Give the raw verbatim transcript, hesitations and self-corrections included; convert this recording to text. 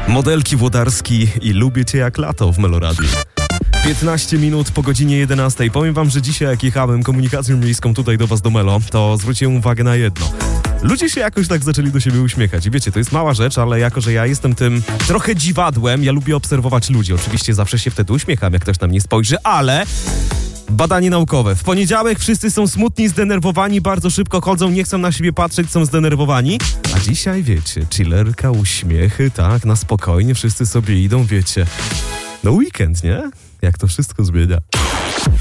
Modelki Włodarski i Lubię Cię jak lato w Meloradiu. piętnaście minut po godzinie jedenastej. Powiem wam, że dzisiaj jak jechałem komunikacją miejską tutaj do was do Melo, to zwróciłem uwagę na jedno. Ludzie się jakoś tak zaczęli do siebie uśmiechać. I wiecie, to jest mała rzecz, ale jako, że ja jestem tym trochę dziwadłem, ja lubię obserwować ludzi. Oczywiście zawsze się wtedy uśmiecham, jak ktoś na mnie spojrzy, ale... Badanie naukowe. W poniedziałek wszyscy są smutni, zdenerwowani, bardzo szybko chodzą, nie chcą na siebie patrzeć, są zdenerwowani. A dzisiaj, wiecie, chillerka, uśmiechy, tak, na spokojnie, wszyscy sobie idą, wiecie. No weekend, nie? Jak to wszystko zmienia.